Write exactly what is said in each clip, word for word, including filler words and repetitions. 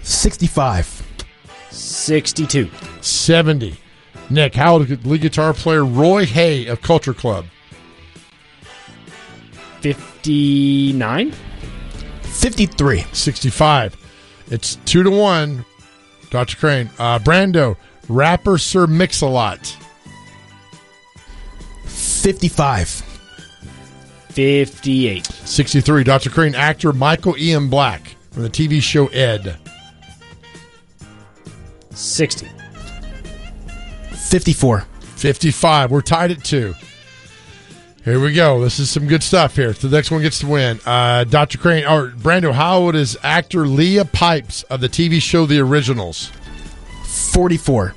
sixty-five. sixty-two. seventy. Nick, how old is lead guitar player Roy Hay of Culture Club? fifty-nine. fifty-three. sixty-five. It's two to one. Doctor Crane. Uh, Brando, rapper Sir Mix-a-Lot. fifty-five. fifty-eight. sixty-three. Doctor Crane, actor Michael Ian Black from the T V show Ed. sixty. fifty-four. fifty-five. We're tied at two. Here we go. This is some good stuff here. The next one gets to win. Uh, Doctor Crane, or Brando, how old is actor Leah Pipes of the T V show The Originals? forty-four.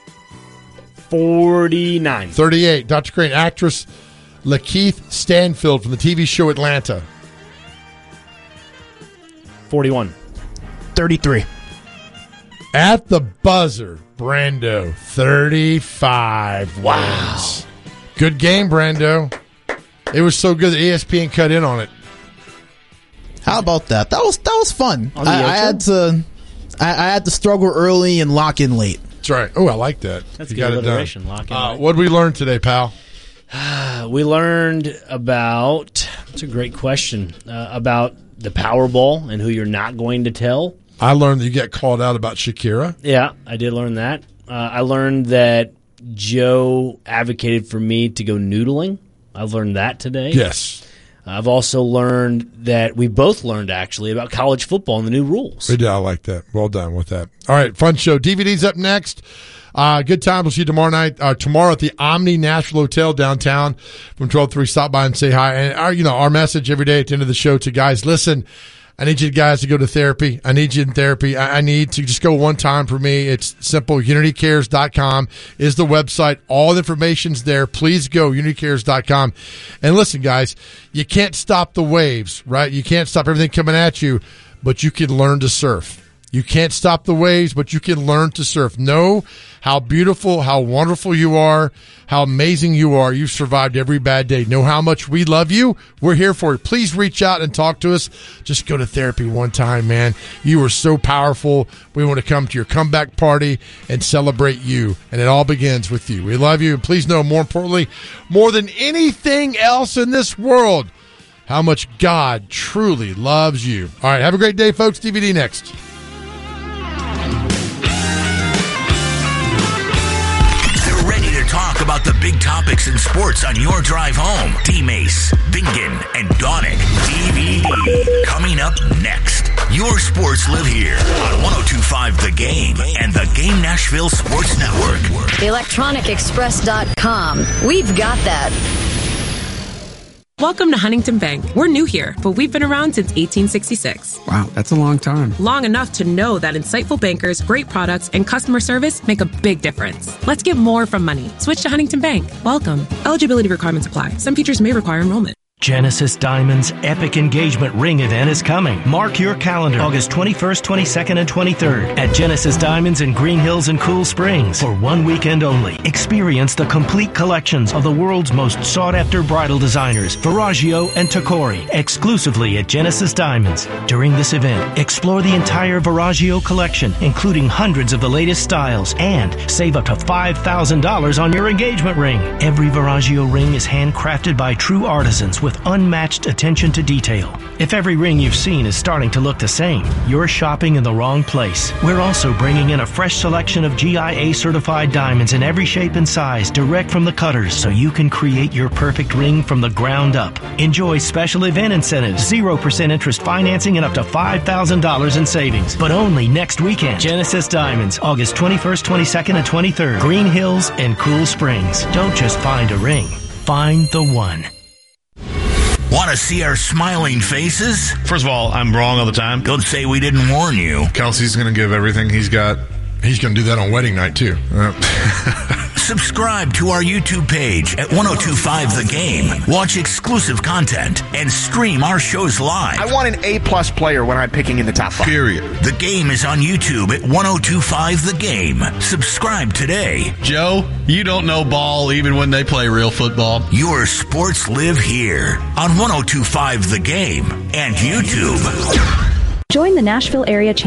forty-nine. thirty-eight. Doctor Crane, actress Lakeith Stanfield from the T V show Atlanta. forty-one. thirty-three. At the buzzer, Brando, thirty-five Wow. wins. Good game, Brando. It was so good that E S P N cut in on it. How about that? That was that was fun. On the I, I had to I, I had to struggle early and lock in late. That's right. Oh, I like that. That's you good got it alliteration. done. Lock in Uh, late. what did we learn today, pal? We learned about, that's a great question, uh, about the Powerball and who you're not going to tell. I learned that you get called out about Shakira. Yeah, I did learn that. Uh, I learned that Joe advocated for me to go noodling. I've learned that today. Yes. I've also learned that we both learned, actually, about college football and the new rules. We did. I like that. Well done with that. All right, fun show. D V D's up next. Uh, good time. We'll see you tomorrow night. Uh, tomorrow at the Omni Nashville Hotel downtown from twelve to three. Stop by and say hi. And our, you know, our message every day at the end of the show to guys, listen, I need you guys to go to therapy. I need you in therapy. I, I need to just go one time for me. It's simple. unity cares dot com is the website. All the information's there. Please go, unity cares dot com. And listen, guys, you can't stop the waves, right? You can't stop everything coming at you, but you can learn to surf. You can't stop the waves, but you can learn to surf. Know how beautiful, how wonderful you are, how amazing you are. You've survived every bad day. Know how much we love you. We're here for you. Please reach out and talk to us. Just go to therapy one time, man. You are so powerful. We want to come to your comeback party and celebrate you. And it all begins with you. We love you. And please know, more importantly, more than anything else in this world, how much God truly loves you. All right. Have a great day, folks. D V D next. Talk about the big topics in sports on your drive home. D-Mace, Bingen, and Donick. D V D. Coming up next. Your sports live here on one oh two point five The Game and the Game Nashville Sports Network. electronic express dot com. We've got that. Welcome to Huntington Bank. We're new here, but we've been around since eighteen sixty-six. Wow, that's a long time. Long enough to know that insightful bankers, great products, and customer service make a big difference. Let's get more from money. Switch to Huntington Bank. Welcome. Eligibility requirements apply. Some features may require enrollment. Genesis Diamonds' epic engagement ring event is coming. Mark your calendar, August twenty-first, twenty-second, and twenty-third at Genesis Diamonds in Green Hills and Cool Springs for one weekend only. Experience the complete collections of the world's most sought-after bridal designers, Verragio and Tacori, exclusively at Genesis Diamonds. During this event, explore the entire Verragio collection, including hundreds of the latest styles, and save up to five thousand dollars on your engagement ring. Every Verragio ring is handcrafted by true artisans with unmatched attention to detail. If every ring you've seen is starting to look the same, you're shopping in the wrong place. We're also bringing in a fresh selection of G I A certified diamonds in every shape and size, direct from the cutters, so you can create your perfect ring from the ground up. Enjoy special event incentives, zero percent interest financing, and up to five thousand dollars in savings. But only next weekend. Genesis Diamonds, August twenty-first, twenty-second, and twenty-third. Green Hills and Cool Springs. Don't just find a ring. Find the one. Want to see our smiling faces? First of all, I'm wrong all the time. Don't say we didn't warn you. Kelsey's going to give everything he's got. He's going to do that on wedding night, too. Uh. Subscribe to our YouTube page at ten twenty-five The Game. Watch exclusive content and stream our shows live. I want an A-plus player when I'm picking in the top five. Period. The Game is on YouTube at ten twenty-five The Game. Subscribe today. Joe, you don't know ball even when they play real football. Your sports live here on ten twenty-five The Game and YouTube. Join the Nashville Area